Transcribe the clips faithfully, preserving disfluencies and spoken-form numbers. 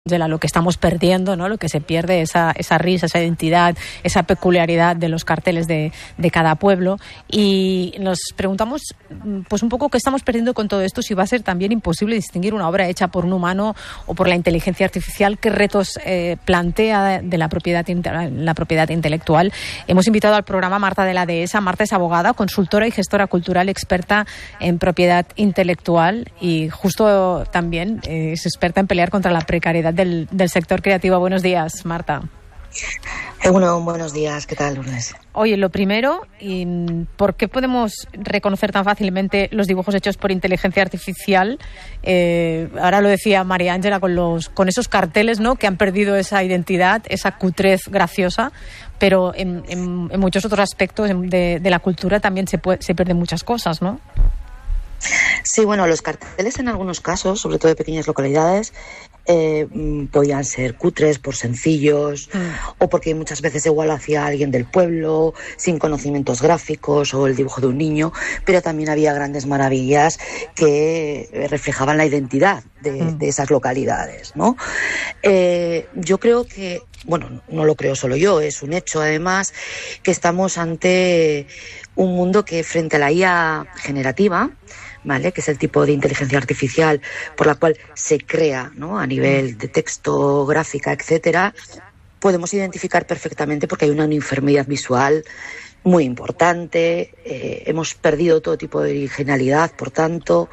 lo que estamos perdiendo, ¿no? Lo que se pierde, esa, esa risa, esa identidad, esa peculiaridad de los carteles de, de cada pueblo. Y nos preguntamos, pues un poco, qué estamos perdiendo con todo esto, si va a ser también imposible distinguir una obra hecha por un humano o por la inteligencia artificial, qué retos eh, plantea de la propiedad, la propiedad intelectual. Hemos invitado al programa a Marta de la Dehesa. Marta es abogada, consultora y gestora cultural, experta en propiedad intelectual y justo también eh, es experta en pelear contra la precariedad Del, del sector creativo. Buenos días, Marta. Eh, bueno, buenos días. ¿Qué tal, Lourdes? Oye, lo primero, ¿por qué podemos reconocer tan fácilmente los dibujos hechos por inteligencia artificial? Eh, ahora lo decía María Ángela con los con esos carteles, ¿no?, que han perdido esa identidad, esa cutrez graciosa, pero en, en, en muchos otros aspectos de, de la cultura también se, puede, se pierden muchas cosas, ¿no? Sí, bueno, los carteles en algunos casos, sobre todo de pequeñas localidades, eh, podían ser cutres, por sencillos, mm. o porque muchas veces igual lo hacía alguien del pueblo, sin conocimientos gráficos, o el dibujo de un niño, pero también había grandes maravillas que reflejaban la identidad de, mm. de esas localidades, ¿no? Eh, yo creo que, bueno, no lo creo solo yo, es un hecho además, que estamos ante un mundo que frente a la I A generativa, ¿vale?, que es el tipo de inteligencia artificial por la cual se crea, ¿no?, a nivel de texto, gráfica, etcétera, podemos identificar perfectamente porque hay una uniformidad visual muy importante, eh, hemos perdido todo tipo de originalidad, por tanto,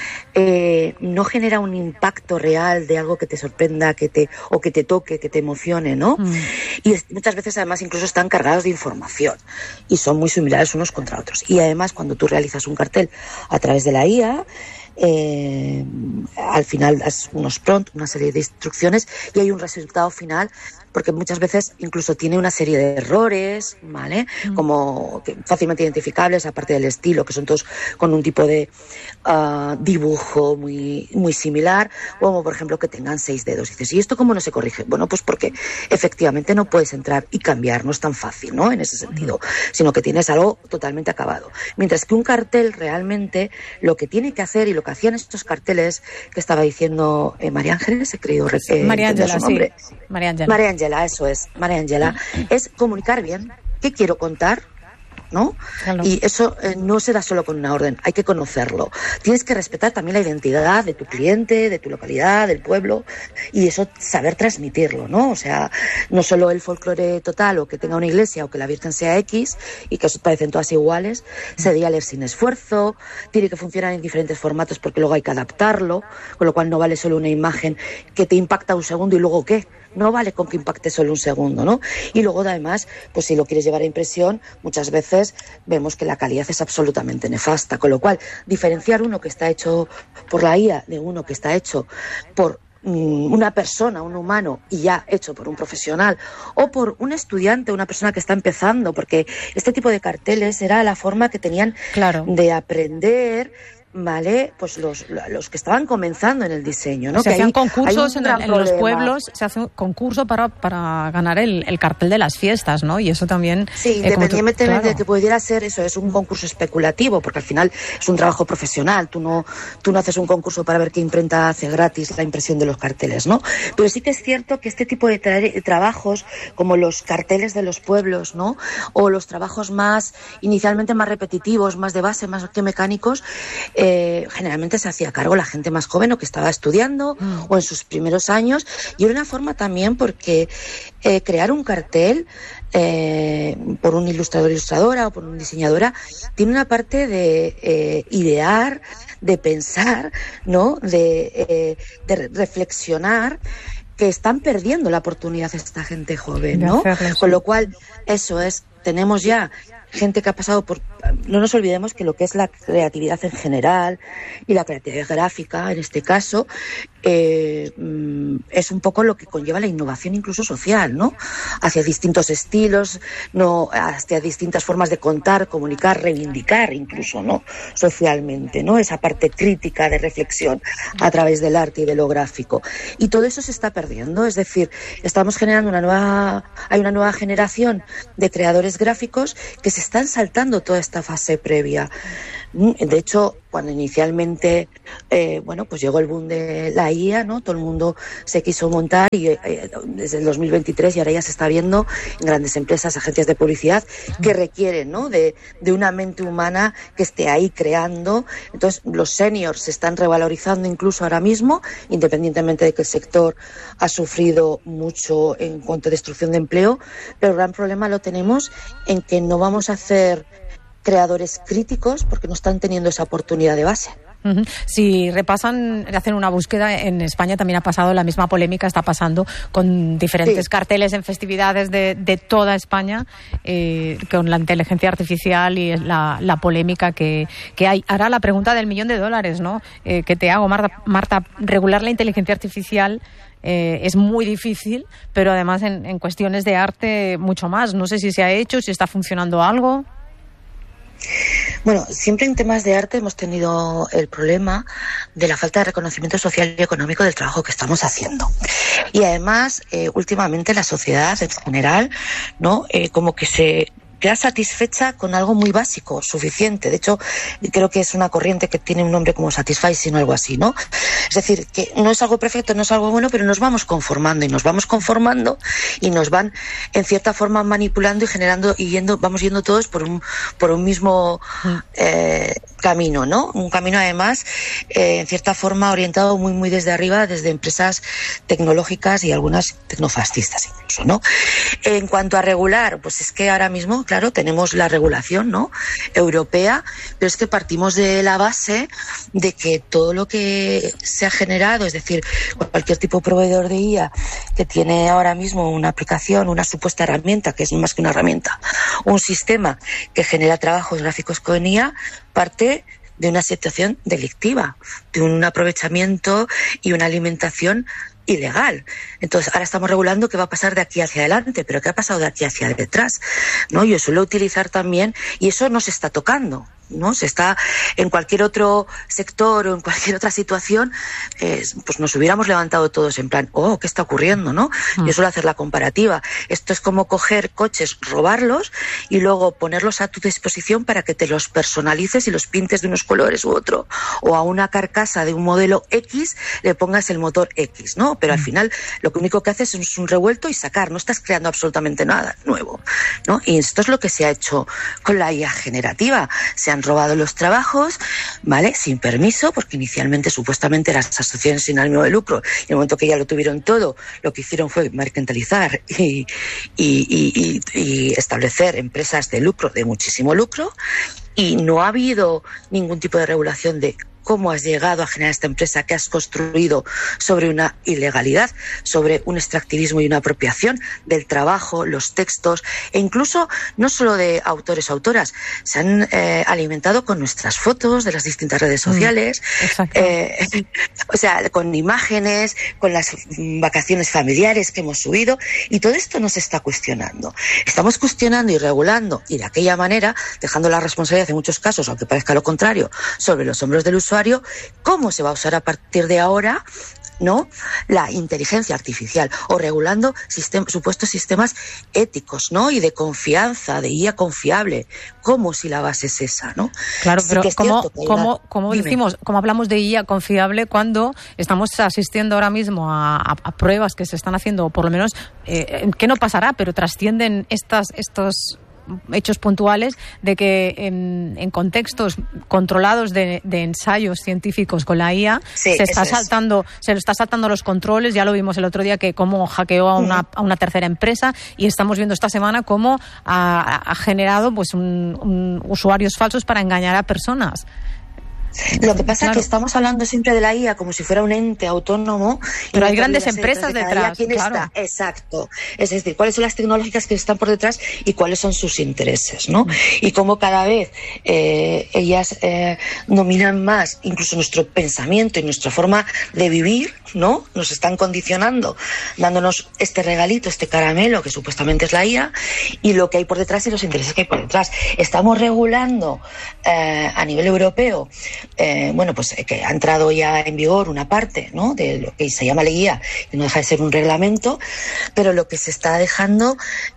eh, no genera un impacto real de algo que te sorprenda, que te o que te toque, que te emocione, ¿no? Mm. Y es, muchas veces además incluso están cargados de información y son muy similares unos contra otros. Y además cuando tú realizas un cartel a través de la I A, eh, al final das unos prompts, una serie de instrucciones y hay un resultado final, porque muchas veces incluso tiene una serie de errores, ¿vale? Mm. Como que fácilmente identificables, aparte del estilo, que son todos con un tipo de uh, dibujo muy, muy similar, como por ejemplo que tengan seis dedos. Y dices, ¿y esto cómo no se corrige? Bueno, pues porque efectivamente no puedes entrar y cambiar, no es tan fácil, ¿no?, en ese sentido, mm. sino que tienes algo totalmente acabado. Mientras que un cartel realmente lo que tiene que hacer, y lo que hacían estos carteles que estaba diciendo eh, María Ángeles, he creído eh, María Ángela, su nombre. Sí. María Ángela. María Ángela, eso es, María Ángela, es comunicar bien qué quiero contar, ¿no? Claro. Y eso eh, no se da solo con una orden, hay que conocerlo. Tienes que respetar también la identidad de tu cliente, de tu localidad, del pueblo, y eso saber transmitirlo, ¿no? O sea, no solo el folclore total, o que tenga una iglesia, o que la Virgen sea X, y que eso parecen todas iguales, se debería leer sin esfuerzo, tiene que funcionar en diferentes formatos porque luego hay que adaptarlo, con lo cual no vale solo una imagen que te impacta un segundo y luego ¿qué? No vale con que impacte solo un segundo, ¿no? Y luego, además, pues si lo quieres llevar a impresión, muchas veces vemos que la calidad es absolutamente nefasta. Con lo cual, diferenciar uno que está hecho por la I A de uno que está hecho por mmm, una persona, un humano, y ya hecho por un profesional, o por un estudiante, una persona que está empezando, porque este tipo de carteles era la forma que tenían claro. de aprender, ¿vale? Pues los, los que estaban comenzando en el diseño, ¿no? Se que hacían hay, concursos hay en, en los pueblos, se hace un concurso para, para ganar el, el cartel de las fiestas, ¿no? Y eso también... Sí, eh, independientemente claro. de que pudiera ser eso, es un concurso especulativo, porque al final es un trabajo profesional, tú no, tú no haces un concurso para ver qué imprenta hace gratis la impresión de los carteles, ¿no? Pero sí que es cierto que este tipo de tra- trabajos, como los carteles de los pueblos, ¿no? O los trabajos más, inicialmente más repetitivos, más de base, más que mecánicos, Eh, generalmente se hacía cargo la gente más joven o que estaba estudiando mm. o en sus primeros años, y era una forma también porque eh, crear un cartel eh, por un ilustrador ilustradora o por una diseñadora tiene una parte de eh, idear, de pensar, ¿no? de, eh, de reflexionar, que están perdiendo la oportunidad esta gente joven, ¿no? Con lo cual, eso es, tenemos ya gente que ha pasado por... No nos olvidemos que lo que es la creatividad en general y la creatividad gráfica, en este caso, eh, es un poco lo que conlleva la innovación incluso social, ¿no? Hacia distintos estilos, no, hacia distintas formas de contar, comunicar, reivindicar incluso, ¿no? Socialmente, ¿no? Esa parte crítica de reflexión a través del arte y de lo gráfico. Y todo eso se está perdiendo, es decir, estamos generando una nueva... Hay una nueva generación de creadores gráficos que se están saltando toda esta fase previa. De hecho, cuando inicialmente eh, bueno, pues llegó el boom de la I A, ¿no? Todo el mundo se quiso montar y eh, desde el dos mil veintitrés y ahora ya se está viendo en grandes empresas, agencias de publicidad que requieren, ¿no? de, de una mente humana que esté ahí creando. Entonces, los seniors se están revalorizando incluso ahora mismo, independientemente de que el sector ha sufrido mucho en cuanto a destrucción de empleo, pero el gran problema lo tenemos en que no vamos a hacer creadores críticos porque no están teniendo esa oportunidad de base. Uh-huh. Si repasan, hacen una búsqueda, en España también ha pasado la misma polémica, está pasando con diferentes sí. carteles en festividades de, de toda España, eh, con la inteligencia artificial y la, la polémica que, que hay. Ahora la pregunta del millón de dólares, ¿no? Eh, que te hago, Marta, Marta, regular la inteligencia artificial eh, es muy difícil, pero además en, en cuestiones de arte mucho más. No sé si se ha hecho, si está funcionando algo. Bueno, siempre en temas de arte hemos tenido el problema de la falta de reconocimiento social y económico del trabajo que estamos haciendo. Y además, eh, últimamente la sociedad en general, ¿no? Eh, como que se queda satisfecha con algo muy básico, suficiente. De hecho, creo que es una corriente que tiene un nombre como Satisfacing o algo así, ¿no? Es decir, que no es algo perfecto, no es algo bueno, pero nos vamos conformando y nos vamos conformando y nos van, en cierta forma, manipulando y generando y yendo, vamos yendo todos por un por un mismo eh, camino, ¿no? Un camino, además, eh, en cierta forma, orientado muy, muy desde arriba, desde empresas tecnológicas y algunas tecnofascistas incluso, ¿no? En cuanto a regular, pues es que ahora mismo, claro, tenemos la regulación, ¿no? Europea, pero es que partimos de la base de que todo lo que se ha generado, es decir, cualquier tipo de proveedor de I A que tiene ahora mismo una aplicación, una supuesta herramienta, que es más que una herramienta, un sistema que genera trabajos gráficos con I A, parte de una situación delictiva, de un aprovechamiento y una alimentación ilegal. Entonces, ahora estamos regulando qué va a pasar de aquí hacia adelante, pero qué ha pasado de aquí hacia detrás, ¿no? Yo suelo utilizar también, y eso no se está tocando, ¿no? Se está en cualquier otro sector o en cualquier otra situación, eh, pues nos hubiéramos levantado todos en plan, oh, ¿qué está ocurriendo, no? Mm. Yo suelo hacer la comparativa. Esto es como coger coches, robarlos y luego ponerlos a tu disposición para que te los personalices y los pintes de unos colores u otro. O a una carcasa de un modelo X le pongas el motor X, ¿no? Pero al final lo único que haces es un revuelto y sacar, no estás creando absolutamente nada nuevo, ¿no? Y esto es lo que se ha hecho con la I A generativa. Se han robado los trabajos, ¿vale? Sin permiso, porque inicialmente supuestamente eran asociaciones sin ánimo de lucro, y en el momento que ya lo tuvieron todo, lo que hicieron fue mercantilizar y, y, y, y, y establecer empresas de lucro, de muchísimo lucro, y no ha habido ningún tipo de regulación de cómo has llegado a generar esta empresa que has construido sobre una ilegalidad, sobre un extractivismo y una apropiación del trabajo, los textos, e incluso no solo de autores o autoras, se han eh, alimentado con nuestras fotos de las distintas redes sociales, mm, eh, o sea, con imágenes, con las vacaciones familiares que hemos subido, y todo esto no se está cuestionando. Estamos cuestionando y regulando, y de aquella manera, dejando la responsabilidad en muchos casos, aunque parezca lo contrario, sobre los hombros del usuario, cómo se va a usar a partir de ahora, ¿no?, la inteligencia artificial, o regulando sistem- supuestos sistemas éticos, ¿no?, y de confianza, de I A confiable, como si la base es esa, ¿no? Claro, sí, pero ¿cómo, cierto, ¿cómo, una... cómo decimos, cómo hablamos de I A confiable cuando estamos asistiendo ahora mismo a, a, a pruebas que se están haciendo, o por lo menos, eh, que no pasará, pero trascienden estas, estos hechos puntuales de que en, en contextos controlados de, de ensayos científicos con la I A sí, se está saltando, es. se lo está saltando los controles. Ya lo vimos el otro día que cómo hackeó a una, a una tercera empresa, y estamos viendo esta semana cómo ha, ha generado pues un, un usuarios falsos para engañar a personas. Lo que pasa claro. es que estamos hablando siempre de la I A como si fuera un ente autónomo. Pero hay grandes empresas de detrás. ¿Quién claro. está? Exacto. Es decir, cuáles son las tecnológicas que están por detrás y cuáles son sus intereses, ¿no? Mm. Y cómo cada vez eh, ellas eh, dominan más incluso nuestro pensamiento y nuestra forma de vivir, ¿no? Nos están condicionando, dándonos este regalito, este caramelo que supuestamente es la I A, y lo que hay por detrás y los intereses que hay por detrás. Estamos regulando eh, a nivel europeo eh, bueno, pues que ha entrado ya en vigor una parte, ¿no?, de lo que se llama ley guía, y no deja de ser un reglamento, pero lo que se está dejando,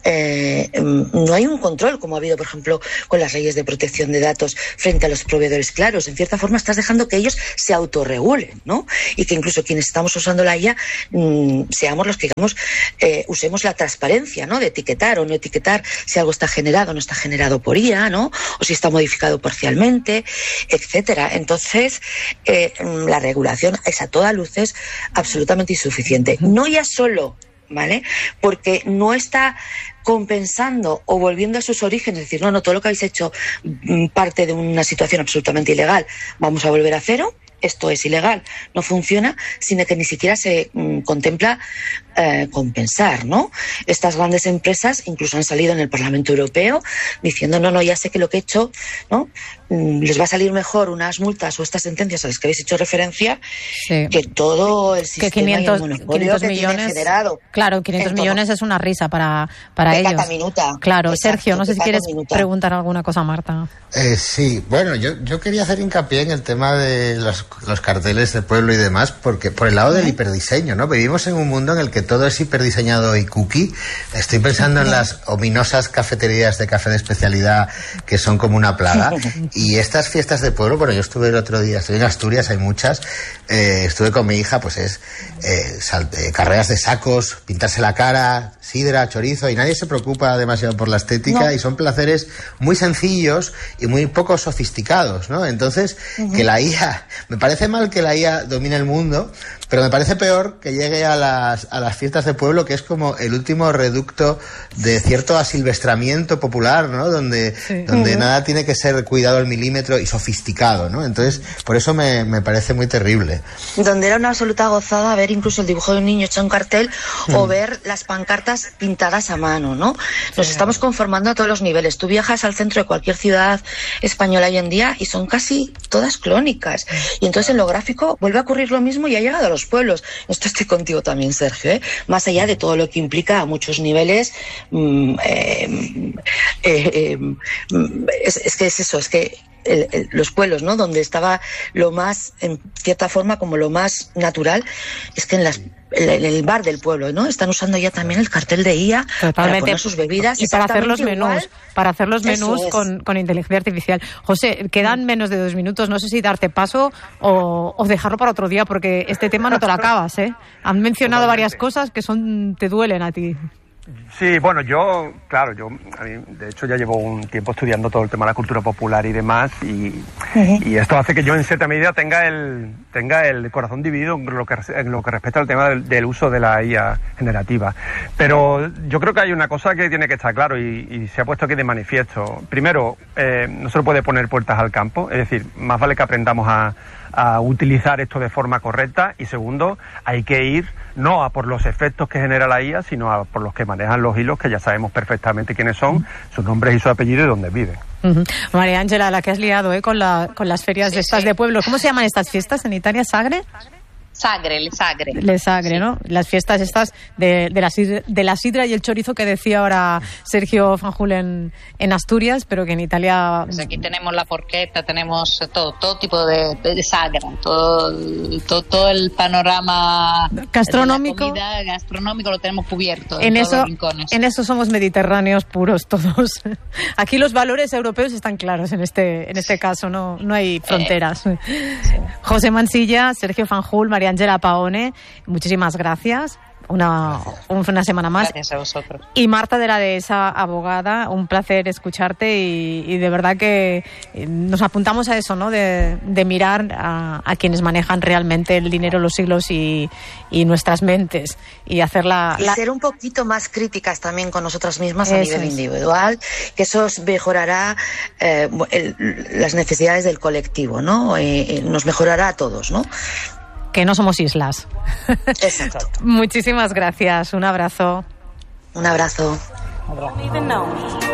eh, no hay un control, como ha habido, por ejemplo, con las leyes de protección de datos frente a los proveedores claros. En cierta forma estás dejando que ellos se autorregulen, ¿no? Y que incluso quienes estamos usando la I A mmm, seamos los que, digamos, eh, usemos la transparencia, ¿no?, de etiquetar o no etiquetar si algo está generado o no está generado por I A, ¿no?, o si está modificado parcialmente, etcétera. Entonces, eh, la regulación es a todas luces absolutamente insuficiente. No ya solo, ¿vale?, porque no está compensando o volviendo a sus orígenes, es decir, no, no, todo lo que habéis hecho parte de una situación absolutamente ilegal, vamos a volver a cero. Esto es ilegal, no funciona, sino que ni siquiera se mmm, contempla eh, compensar, ¿no? Estas grandes empresas incluso han salido en el Parlamento Europeo diciendo, no, no, ya sé que lo que he hecho, ¿no?, mm, les va a salir mejor unas multas o estas sentencias a las que habéis hecho referencia, sí, que todo el sistema que quinientos, y el monopolio quinientos que millones, tiene generado. Claro, quinientos millones es una risa para, para ellos. Minuta. Claro, Exacto, Sergio, no sé si quieres minuta. preguntar alguna cosa, Marta. Eh, sí, bueno, yo, yo quería hacer hincapié en el tema de los, los carteles de pueblo y demás, porque por el lado del hiperdiseño, ¿no? Vivimos en un mundo en el que todo es hiperdiseñado y cookie. Estoy pensando en las ominosas cafeterías de café de especialidad que son como una plaga. Y estas fiestas de pueblo, bueno, yo estuve el otro día, estoy en Asturias, hay muchas, eh, estuve con mi hija, pues es eh, sal, eh, carreras de sacos, pintarse la cara, sidra, chorizo, y nadie se preocupa demasiado por la estética, no. Y son placeres muy sencillos y muy poco sofisticados, ¿no? Entonces, uh-huh. que la I A, me parece mal que la I A domine el mundo, pero me parece peor que llegue a las, a las fiestas de pueblo, que es como el último reducto de cierto asilvestramiento popular, ¿no? Donde, sí. donde uh-huh. nada tiene que ser cuidado al milímetro y sofisticado, ¿no? Entonces, por eso me, me parece muy terrible. Donde era una absoluta gozada ver incluso el dibujo de un niño hecho en cartel uh-huh. o ver las pancartas pintadas a mano, ¿no? Nos sí. estamos conformando a todos los niveles. Tú viajas al centro de cualquier ciudad española hoy en día y son casi todas clónicas. Y entonces en lo gráfico vuelve a ocurrir lo mismo y ha llegado a los pueblos. Esto estoy contigo también, Sergio, ¿eh? Más allá de todo lo que implica a muchos niveles, mmm, eh, eh, eh, es, es que es eso, es que El, el, los pueblos, ¿no?, donde estaba lo más, en cierta forma, como lo más natural, es que en las en el bar del pueblo, ¿no?, están usando ya también el cartel de I A Totalmente. Para poner sus bebidas y para hacer los menús, igual. para hacer los menús con, con inteligencia artificial. José, quedan menos de dos minutos, no sé si darte paso o, o dejarlo para otro día, porque este tema no te lo acabas, ¿eh? Han mencionado Totalmente. varias cosas que son te duelen a ti. Sí, bueno, yo, claro, yo a mí, de hecho ya llevo un tiempo estudiando todo el tema de la cultura popular y demás, y, uh-huh. y esto hace que yo en cierta medida tenga el tenga el corazón dividido en lo que, en lo que respecta al tema del, del uso de la I A generativa. Pero yo creo que hay una cosa que tiene que estar claro y, y se ha puesto aquí de manifiesto. Primero, eh, no se le puede poner puertas al campo, es decir, más vale que aprendamos a a utilizar esto de forma correcta, y segundo, hay que ir no a por los efectos que genera la I A, sino a por los que manejan los hilos, que ya sabemos perfectamente quiénes son, sus nombres y su apellido y dónde viven. Uh-huh. María Ángela, la que has liado ¿eh? con, la, con las ferias sí, de estas sí. de pueblo. ¿Cómo se llaman estas fiestas en Italia? ¿Sagre? Sagre, le Sagre. Le Sagre, sí. ¿no? Las fiestas estas de, de, la, de la sidra y el chorizo que decía ahora Sergio Fanjul en, en Asturias, pero que en Italia... Pues aquí tenemos la porchetta, tenemos todo, todo tipo de, de sagra, todo, todo, todo el panorama gastronómico, de la comida gastronómico lo tenemos cubierto en, en eso, todos los rincones. En eso somos mediterráneos puros todos. Aquí los valores europeos están claros en este, en este caso, no, no hay fronteras. Eh, sí. José Mansilla, Sergio Fanjul, María Ángela Paone, muchísimas gracias. Una, gracias. una semana más. Gracias a vosotros. Y Marta de la Dehesa, abogada, un placer escucharte y, y de verdad que nos apuntamos a eso, ¿no? De, de mirar a, a quienes manejan realmente el dinero, los siglos y, y nuestras mentes y hacerla... Y la... ser un poquito más críticas también con nosotras mismas a eso nivel es. individual, que eso mejorará eh, el, las necesidades del colectivo, ¿no? Eh, nos mejorará a todos, ¿no? Que no somos islas. Exacto. Muchísimas gracias. Un abrazo. Un abrazo. Un abrazo.